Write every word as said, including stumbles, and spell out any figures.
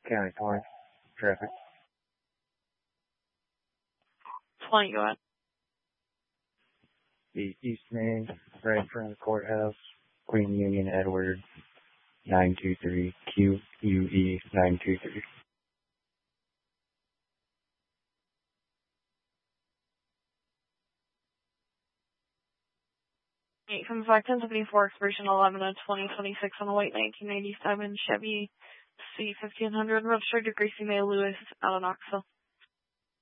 County Torrance. Traffic. twenty, go ahead. The East Main, right in front of the courthouse. Queen Union Edward, nine two three, Q U E nine two three. eight from five ten seventy-four, expiration eleven of twenty twenty-six on a white nineteen ninety-seven Chevy C fifteen hundred, registered to Gracie May Lewis out of Knoxville.